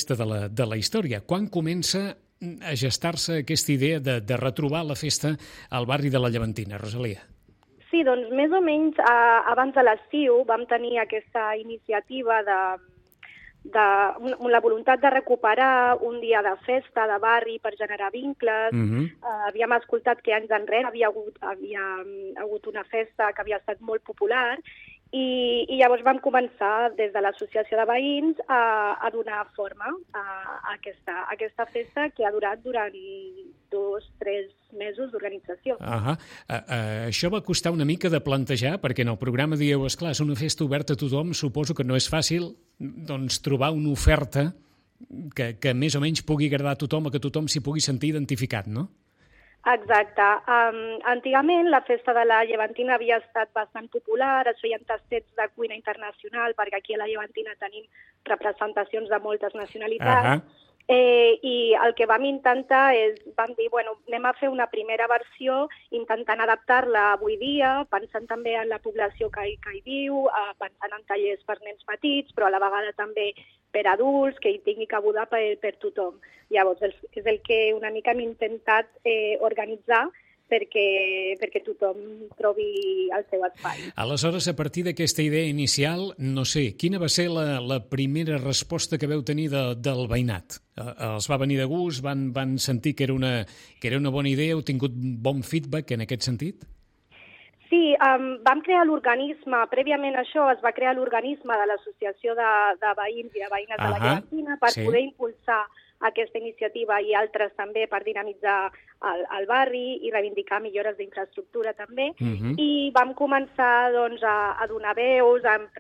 festa de la història. Quan comença a gestar-se aquesta idea de retrobar la festa al barri de la Llevantina, Rosalia? Sí, doncs més o menys abans de l'estiu vam tenir aquesta iniciativa de la voluntat de recuperar un dia de festa, de barri, per generar vincles. Havíem escoltat que anys enrere havia hagut una festa que havia estat molt popular i llavors vam començar des de l'associació de veïns a donar forma a aquesta festa que ha durat durant 2-3 mesos d'organització. Això va costar una mica de plantejar, perquè en el programa dieu, esclar, és una festa oberta a tothom, suposo que no és fàcil doncs, trobar una oferta que més o menys pugui agradar a tothom o que tothom s'hi pugui sentir identificat, no? Exacte. Antigament la festa de la Llevantina havia estat bastant popular, es feien tastets de cuina internacional, perquè aquí a la Llevantina tenim representacions de moltes nacionalitats, i el que vam intentar vam dir, bueno, anem a fer una primera versió intentant adaptar-la avui dia, pensant també en la població que hi viu, pensant en tallers per nens petits, però a la vegada també per adults, que hi tingui cabuda per tothom. Llavors, és el que una mica hem intentat organitzar perquè tothom trobi el seu espai. Aleshores, a partir d'aquesta idea inicial, no sé, quina va ser la primera resposta que veu tenir del veïnat? Els va venir de gust? Van sentir que era una bona idea? Heu tingut bon feedback en aquest sentit? Sí, vam crear l'organisme, prèviament a això es va crear l'organisme de l'Associació de Veïns i de Veïnes de la Llevantina per poder impulsar aquesta iniciativa i altres també per dinamitzar el barri i reivindicar millores d'infraestructura també. I vam començar doncs, a donar veus,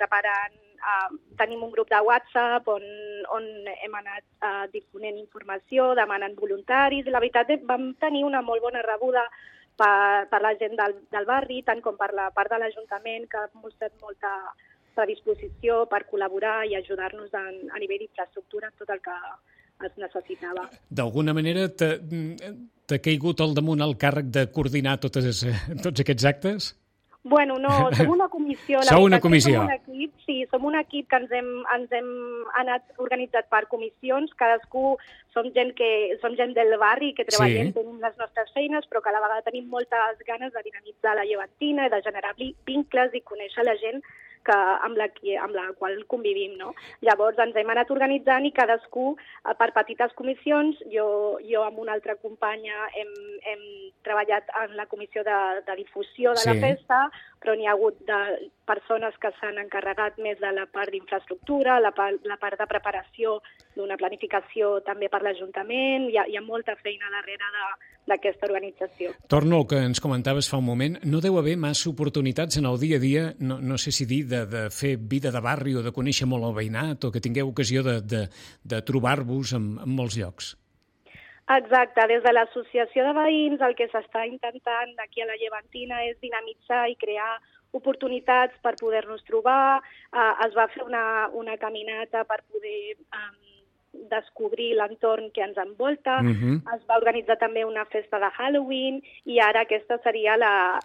tenim un grup de WhatsApp on hem anat difonent informació, demanant voluntaris, i la veritat vam tenir una molt bona rebuda per la gent del barri, tant com per la part de l'Ajuntament, que ha mostrat molta predisposició per col·laborar i ajudar-nos a nivell d'infraestructura en tot el que es necessitava. D'alguna manera t'ha caigut al damunt el càrrec de coordinar tots aquests actes? Bueno, no, som una comissió. Sou una comissió. Som un equip, sí, som un equip que ens hem anat organitzat per comissions, cadascú som gent del barri que treballem, tenim les nostres feines, però que a la vegada tenim moltes ganes de dinamitzar la Llevantina, de generar vincles i conèixer la gent amb la qual convivim, no? Llavors ens hem anat organitzant i cadascú per petites comissions. Jo amb una altra companya hem treballat en la comissió de difusió de la festa, però n'hi ha hagut persones que s'han encarregat més de la part d'infraestructura, la part de preparació d'una planificació també per l'Ajuntament. Hi ha molta feina darrere d'aquesta organització. Torno al que ens comentaves fa un moment. No deu haver massa oportunitats en el dia a dia, no sé si dir, de fer vida de barri o de conèixer molt el veïnat o que tingueu ocasió de trobar-vos en molts llocs. Exacte. Des de l'Associació de Veïns el que s'està intentant aquí a la Llevantina és dinamitzar i crear oportunitats per poder-nos trobar. Es va fer una caminata per poder descobrir l'entorn que ens envolta. Es va organitzar també una festa de Halloween i ara aquesta seria la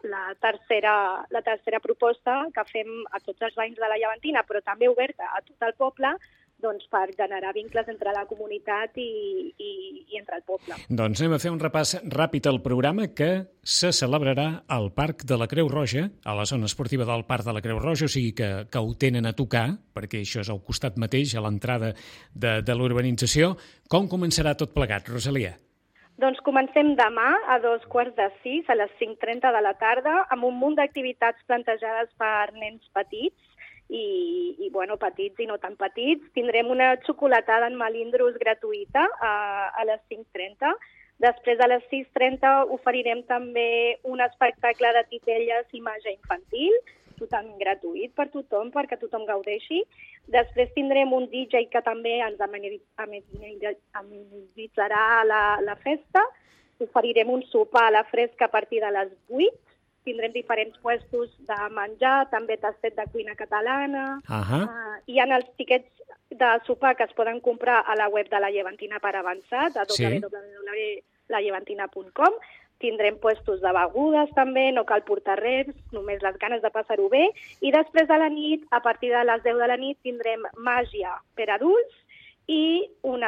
tercera proposta que fem a tots els veïns de la Llevantina, però també oberta a tot el poble, doncs per generar vincles entre la comunitat i entre el poble. Doncs anem a fer un repàs ràpid al programa que se celebrarà al Parc de la Creu Roja, a la zona esportiva del Parc de la Creu Roja, o sigui que ho tenen a tocar, perquè això és al costat mateix, a l'entrada de l'urbanització. Com començarà tot plegat, Rosalia? Doncs comencem demà a 5:15, a les 5:30 de la tarda, amb un munt d'activitats plantejades per nens petits, i bueno, petits i no tan petits. Tindrem una xocolatada en melindros gratuïta a les 5:30. Després, a les 6:30, oferirem també un espectacle de titelles i màgia infantil, totalment gratuït per tothom, perquè tothom gaudeixi. Després tindrem un DJ que també ens amenitzarà la festa. Oferirem un sopar a la fresca a partir de les 8. Tindrem diferents puestos de menjar, també tastet de cuina catalana. Hi ha els tiquets de sopar que es poden comprar a la web de la Llevantina per avançat, a www.lallevantina.com. Tindrem puestos de begudes també, no cal portar res, només les ganes de passar-ho bé. I després de la nit, a partir de les 10 de la nit, tindrem màgia per adults i un